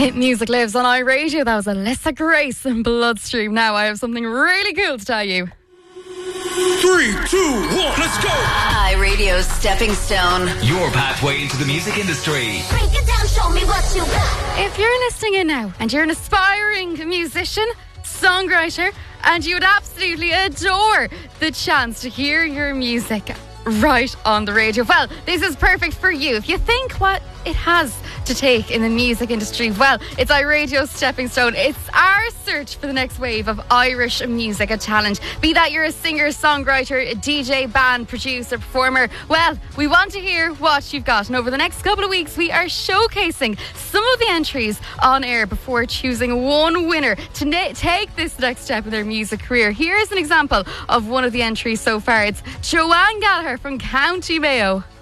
Hit music lives on iRadio. That was Alyssa Grace and Bloodstream. Now I have something really cool to tell you. 3, 2, 1, let's go! iRadio's Stepping Stone. Your pathway into the music industry. Break it down, show me what you got. If you're listening in now and you're an aspiring musician, songwriter, and you would absolutely adore the chance to hear your music right on the radio, well, this is perfect for you. If you think what it has to take in the music industry, well, it's iRadio's Stepping Stone. It's our search for the next wave of Irish music, a talent. Be that you're a singer, songwriter, a DJ, band, producer, performer, well, we want to hear what you've got. And over the next couple of weeks, we are showcasing some of the entries on air before choosing one winner to take this next step in their music career. Here's an example of one of the entries so far. It's Joanne Gallagher from County Mayo.